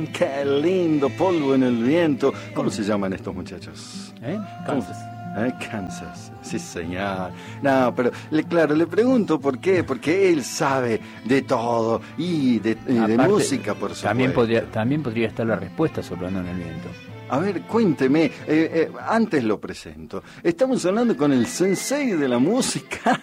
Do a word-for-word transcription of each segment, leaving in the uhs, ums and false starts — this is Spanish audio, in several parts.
Mm, qué lindo, Polvo en el viento. ¿Cómo se llaman estos muchachos? ¿Eh? Kansas. ¿Eh? Kansas, sí señor. No, pero le, claro, le pregunto por qué, porque él sabe de todo y de, y de Aparte, música, por supuesto. También podría, también podría estar la respuesta soplando en el viento. A ver, cuénteme, eh, eh, antes lo presento. Estamos hablando con el sensei de la música,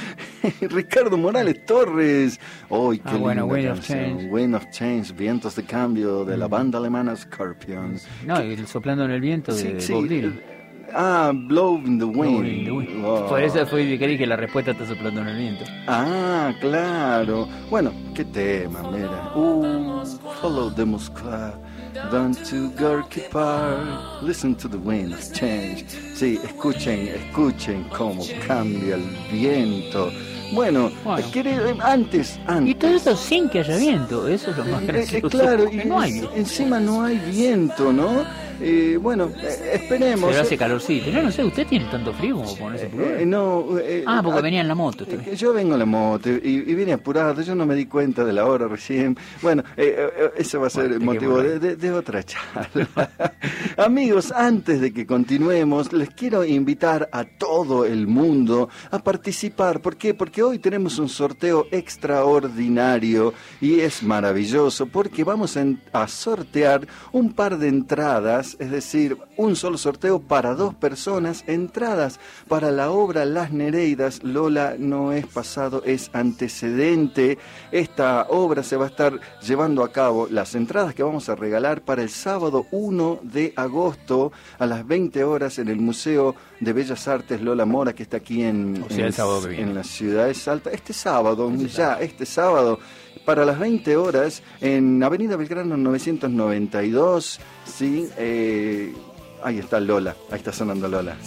Ricardo Morales Torres. ¡Ay, qué Ah, bueno, linda Wind of canción! Change. Wind of Change, Vientos de Cambio, de la banda alemana Scorpions. No, y el soplando en el viento de Sí, sí, Bob Dylan. eh, Ah, Blow in the Wind. Blow in the Wind. Oh. Por eso fue que creí que la respuesta está soplando en el viento. Ah, claro. Bueno, qué tema, mira. Uh, follow the Moskva, down to Gorky Park, listen to the wind of change. Sí, escuchen, escuchen cómo cambia el viento. Bueno, Bueno. querido, antes, antes. Y todo eso sin que haya viento, eso es lo más Eh, gracioso. eh, claro, porque y no hay viento. encima no hay viento, ¿no? Eh, bueno, eh, esperemos. Pero hace calorcito. Yo no sé, ¿usted tiene tanto frío como ponerse pullover? Eh, no, eh, Ah, porque ah, venía en la moto. está bien. Eh, Yo vengo en la moto y, y vine apurado, yo no me di cuenta de la hora recién. Bueno, eh, eh, eso va a ser Bueno, te motivo quemo de, la- de- de otra charla. Amigos, antes de que continuemos, les quiero invitar a todo el mundo a participar. ¿Por qué? Porque hoy tenemos un sorteo extraordinario y es maravilloso porque vamos a, en- a sortear un par de entradas, es decir, un solo sorteo para dos personas, entradas para la obra Las Nereidas. Lola, no es pasado, es antecedente. Esta obra se va a estar llevando a cabo, las entradas que vamos a regalar para el sábado uno de agosto a las veinte horas en el Museo de Bellas Artes Lola Mora, que está aquí en, O sea, el en, sábado que viene. en la ciudad de Salta. Este sábado, Este ya, este sábado, para las veinte horas, en Avenida Belgrano novecientos noventa y dos, ¿sí? Eh, ahí está Lola, ahí está sonando Lola.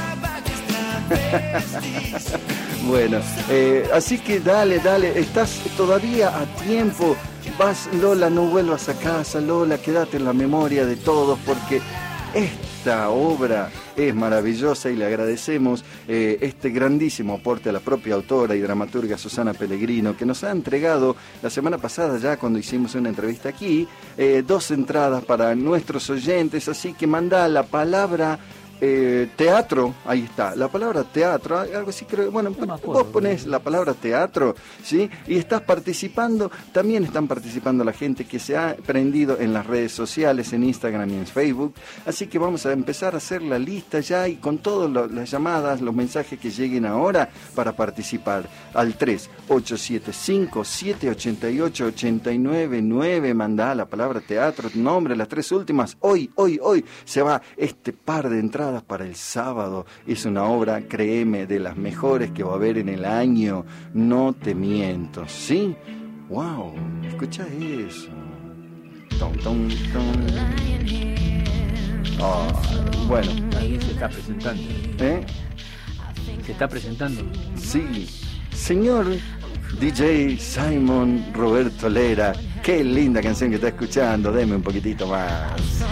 Bueno, eh, así que dale, dale, estás todavía a tiempo. Vas, Lola, no vuelvas a casa, Lola, quédate en la memoria de todos, porque esta obra es maravillosa y le agradecemos eh, este grandísimo aporte a la propia autora y dramaturga Susana Pellegrino, que nos ha entregado la semana pasada, ya cuando hicimos una entrevista aquí, eh, dos entradas para nuestros oyentes, así que manda la palabra eh, teatro, ahí está, la palabra teatro, algo así creo, bueno, No me acuerdo. vos ponés la palabra teatro, ¿sí? Y estás participando, también están participando la gente que se ha prendido en las redes sociales, en Instagram y en Facebook, así que vamos a empezar a hacer la lista ya y con todas las llamadas, los mensajes que lleguen ahora para participar al tres ocho siete cinco siete ocho ocho ocho nueve nueve, mandá la palabra teatro, tu nombre, las tres últimas, hoy, hoy, hoy se va este par de entradas para el sábado. Es una obra, créeme, de las mejores que va a haber en el año. No te miento, ¿sí? ¡Wow! Escucha eso. Tom, tom, tom. Ah, bueno, Ahí se está presentando. ¿eh? Se está presentando. Sí. Señor D J Simon Roberto Lera, qué linda canción que está escuchando. Deme un poquitito más.